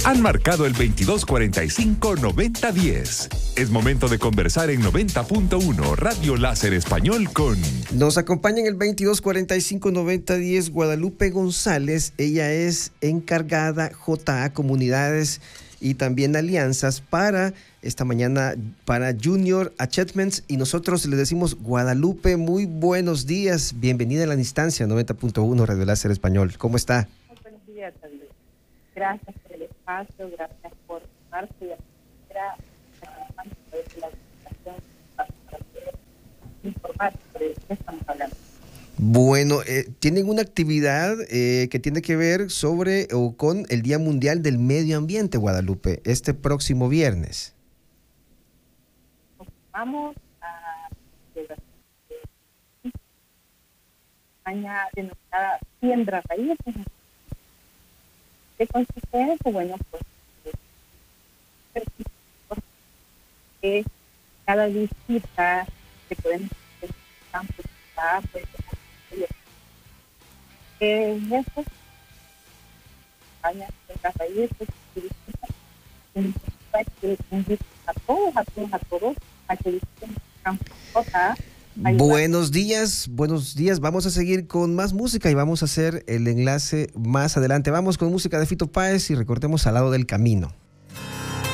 Han marcado el 2245-9010. Es momento de conversar en 90.1 Radio Láser Español con... Nos acompaña en el 2245-9010 Guadalupe González. Ella es encargada JA Comunidades y también alianzas para esta mañana para Junior Achievements, y nosotros le decimos: Guadalupe, muy buenos días, bienvenida a la instancia 90.1 Radio Láser Español. ¿Cómo está? Muy buenos días, Andrés. Gracias por el espacio, gracias por tomarse y la para poder informar sobre qué estamos hablando. Bueno, tienen una actividad que tiene que ver sobre o con el Día Mundial del Medio Ambiente, Guadalupe, este próximo viernes. Vamos a España denominada Siembra Raíces. ¿Qué consiste eso? Bueno, pues que cada visita que podemos hacer en el campo está, pues, eso, España Siembra Raíces, que invita a todos a que visiten el campo J. Buenos días. Vamos a seguir con más música y vamos a hacer el enlace más adelante. Vamos con música de Fito Páez y recordemos Al lado del camino.